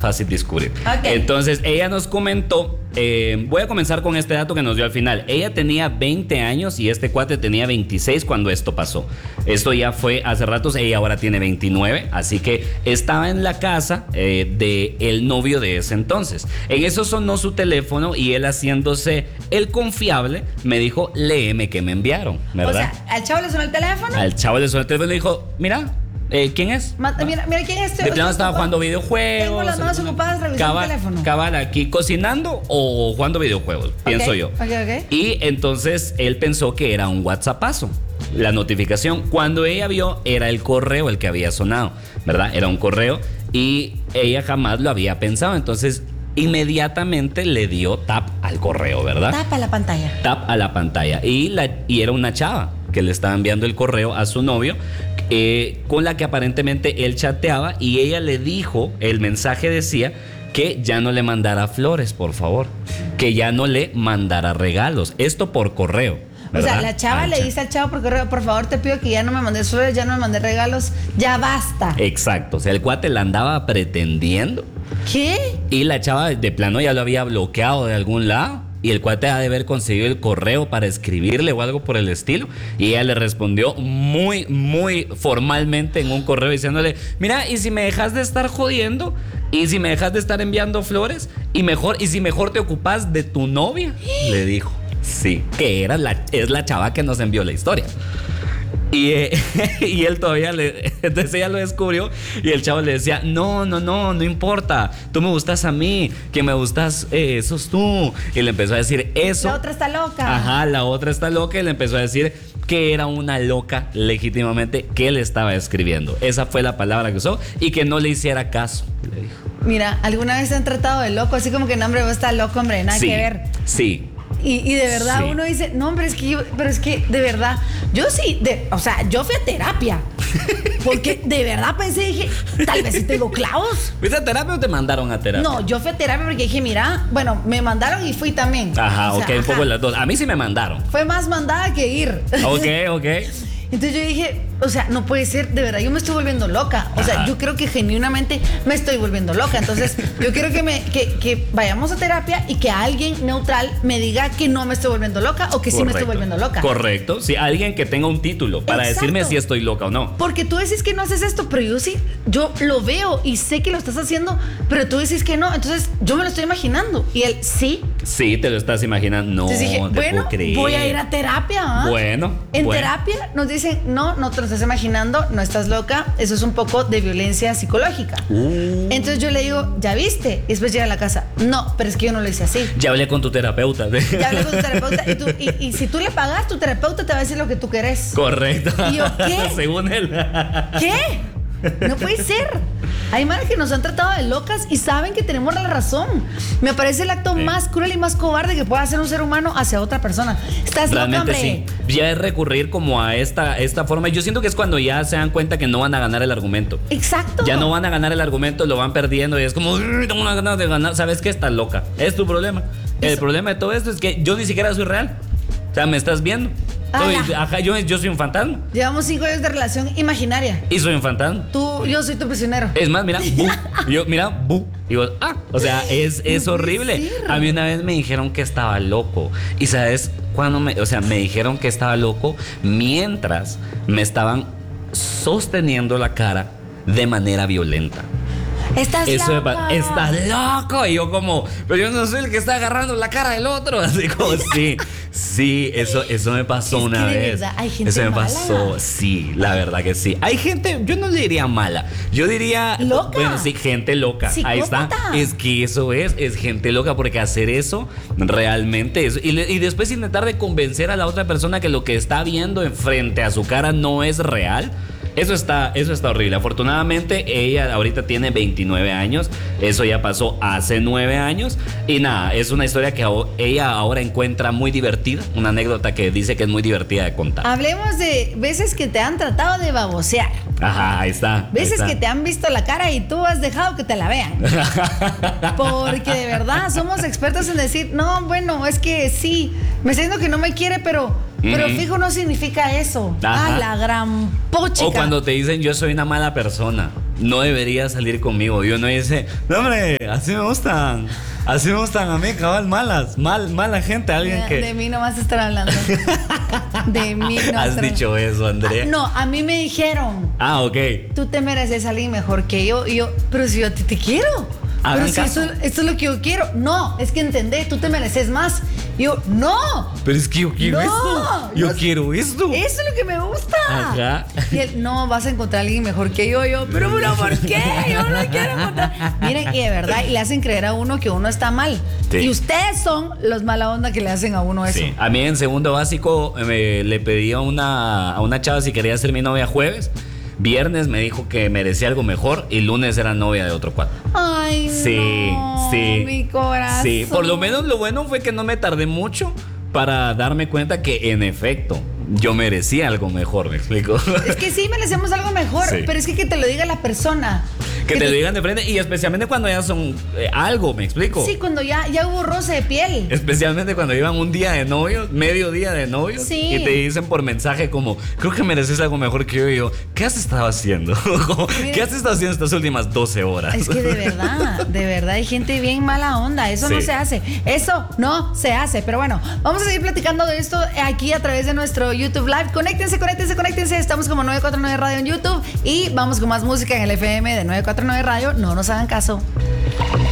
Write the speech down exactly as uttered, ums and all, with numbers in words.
fácil descubrir. Okay. Entonces, ella nos comentó, eh, voy a comenzar con este dato que nos dio al final. Ella tenía veinte años y este cuate tenía veintiséis cuando esto pasó. Esto ya fue hace ratos, ella ahora tiene veintinueve, así que estaba en la casa eh, de el novio de ese entonces. En eso sonó su teléfono y él, haciéndose el confiable, me dijo, léeme que me enviaron, ¿verdad? O sea, al chavo le sonó el teléfono. Al chavo le sonó el teléfono y le dijo, mira, eh, ¿quién es? Ma- mira, mira quién es este. De plano este estaba ocupado. jugando videojuegos. Tengo las manos ocupadas revisando cabal, el teléfono. Cabal, aquí cocinando o jugando videojuegos, pienso yo. Ok, ok. Y entonces él pensó que era un WhatsAppazo, la notificación. Cuando ella vio, era el correo el que había sonado, ¿verdad? Era un correo y ella jamás lo había pensado. Entonces, inmediatamente le dio tap al correo, ¿verdad? Tapa la pantalla. Tap a la pantalla. Y, la, y era una chava que le estaba enviando el correo a su novio, eh, con la que aparentemente él chateaba, y ella le dijo, el mensaje decía que ya no le mandara flores, por favor, que ya no le mandara regalos. Esto por correo, O sea, ¿verdad? la chava Al le cha- dice al chavo por correo, por favor te pido que ya no me mandes flores, ya no me mandes regalos, ya basta. Exacto, o sea, el cuate la andaba pretendiendo ¿Qué? y la chava de plano ya lo había bloqueado de algún lado. Y el cuate ha de haber conseguido el correo para escribirle o algo por el estilo. Y ella le respondió muy, muy formalmente en un correo diciéndole, mira, y si me dejas de estar jodiendo, y si me dejas de estar enviando flores, y mejor, y si mejor te ocupas de tu novia, le dijo. Sí, que era la, es la chava que nos envió la historia. Y, eh, y él todavía le... Entonces ella lo descubrió y el chavo le decía, no, no, no, no importa, tú me gustas a mí, que me gustas, eh, sos tú. Y le empezó a decir eso. La otra está loca. Ajá, la otra está loca, y le empezó a decir que era una loca legítimamente que le estaba escribiendo. Esa fue la palabra que usó, y que no le hiciera caso, le dijo. Mira, ¿alguna vez te han tratado de loco? Así como que no, hombre, vos estás loco, hombre, nada Sí, que ver. sí. Y, y de verdad Sí. uno dice, no, hombre, es que yo, pero es que de verdad, yo sí, de, o sea, yo fui a terapia. Porque de verdad pensé, dije, tal vez sí tengo clavos. ¿Fuiste a terapia o te mandaron a terapia? No, yo fui a terapia porque dije, mira, bueno, me mandaron y fui también. Ajá, O sea, ok, un poco ajá. las dos. A mí sí me mandaron. Fue más mandada que ir. Ok, ok. Entonces yo dije, o sea, no puede ser, de verdad, yo me estoy volviendo loca. O sea, Ajá. yo creo que genuinamente me estoy volviendo loca. Entonces, yo quiero que, me, que, que vayamos a terapia y que alguien neutral me diga que no me estoy volviendo loca o que sí me estoy volviendo loca. Correcto. Sí, alguien que tenga un título para Exacto. decirme si estoy loca o no. Porque tú decís que no haces esto, pero yo sí, yo lo veo y sé que lo estás haciendo, pero tú decís que no. Entonces, yo me lo estoy imaginando. Y él, sí. Sí, te lo estás imaginando. No, Entonces dije, te bueno, puedo creer. voy a ir a terapia. ¿Ah? Bueno. En bueno. terapia nos dicen, no, no te lo estás imaginando, no estás loca, eso es un poco de violencia psicológica. Uh. Entonces yo le digo, ¿ya viste? Y después llega a la casa, no, pero es que yo no lo hice así. Ya hablé con tu terapeuta. Ya hablé con tu terapeuta y, tú, y, y si tú le pagas, tu terapeuta te va a decir lo que tú querés. Correcto. ¿Y yo qué? Según él. ¿Qué? No puede ser. Hay madres que nos han tratado de locas y saben que tenemos la razón. Me parece el acto Sí. más cruel y más cobarde que pueda hacer un ser humano hacia otra persona. Estás loca, Realmente hombre. sí. Ya es recurrir como a esta, esta forma. Yo siento que es cuando ya se dan cuenta que no van a ganar el argumento. Exacto. Ya no van a ganar el argumento, lo van perdiendo y es como, "Uy, tengo una ganas de ganar". ¿Sabes qué? Estás loca. Es tu problema. El Eso. problema de todo esto es que yo ni siquiera soy real. O sea, me estás viendo. Soy- Ala. ajá, yo, yo soy un fantasma. Llevamos cinco años de relación imaginaria. Y soy un fantasma. Tú, yo soy tu prisionero. Es más, mira, bu. Yo, mira, bu. Digo, ah, o sea, es, es No puede horrible. ser. A mí una vez me dijeron que estaba loco. Y sabes cuando me, o sea, me dijeron que estaba loco mientras me estaban sosteniendo la cara de manera violenta. Estás Eso me loca. pa- estás loco. Y yo como, pero yo no soy el que está agarrando la cara del otro. Así como, sí, sí, eso, eso me pasó Es una que de vez. verdad hay gente eso me mala. pasó, sí, la verdad que sí. Hay gente, yo no diría mala, yo diría, Loca. bueno, sí, gente loca. Ahí está. Psicópata. Es que eso es, es gente loca, porque hacer eso realmente es. Y, le- y después intentar de convencer a la otra persona que lo que está viendo enfrente a su cara no es real. Eso está, eso está horrible. Afortunadamente, ella ahorita tiene veintinueve años. Eso ya pasó hace nueve años. Y nada, es una historia que aho- ella ahora encuentra muy divertida. Una anécdota que dice que es muy divertida de contar. Hablemos de veces que te han tratado de babosear. Ajá, ahí está. ahí Veces está. que te han visto la cara y tú has dejado que te la vean. Porque de verdad somos expertos en decir, no, bueno, es que sí, me está diciendo que no me quiere, pero, pero Ujú. fijo no significa eso. Ajá. A la gran pochica. O cuando te dicen yo soy una mala persona. no debería salir conmigo. Y uno dice, no hombre, así me gustan. Así me gustan a mí, cabal, malas, mal, mala gente, alguien de, que... de mí no vas a estar hablando. De mí no Has estar... dicho eso, Andrea. No, a mí me dijeron, Ah, ok. tú te mereces a alguien mejor que yo. Y yo, pero si yo a ti te quiero. Hagan Pero si caso. esto, esto es lo que yo quiero. No, es que entendé, tú te mereces más. Y yo, no. Pero es que yo quiero No, esto. Yo no, quiero esto. Eso es lo que me gusta. Ajá. Y él, no, vas a encontrar a alguien mejor que yo. Yo, pero, pero, ¿por qué? Yo no quiero encontrar. Miren, y de verdad, y le hacen creer a uno que uno está mal. Sí. Y ustedes son los mala onda que le hacen a uno eso. Sí. A mí en segundo básico me, le pedí a una, a una chava si quería ser mi novia jueves. Viernes me dijo que merecía algo mejor y lunes era novia de otro cuate. Ay, Sí, no, sí. mi corazón. Sí, por lo menos lo bueno fue que no me tardé mucho para darme cuenta que en efecto yo merecía algo mejor, ¿me explico? Es que sí merecemos algo mejor, Sí. pero es que que te lo diga la persona. Que te lo digan de frente y especialmente cuando ya son eh, algo, ¿me explico? Sí, cuando ya, ya hubo roce de piel. Especialmente cuando llevan un día de novios, medio día de novios, Sí. y te dicen por mensaje como, creo que mereces algo mejor que yo. Y yo, ¿qué has estado haciendo? Como, Mira. ¿qué has estado haciendo estas últimas doce horas? Es que de verdad, de verdad hay gente bien mala onda. Eso no Sí. se hace. Eso no se hace. Pero bueno, vamos a seguir platicando de esto aquí a través de nuestro YouTube Live. Conéctense, conéctense, conéctense. Estamos como nueve cuatro nueve Radio en YouTube y vamos con más música en el F M de nueve cuatro nueve Radio. No nos hagan caso.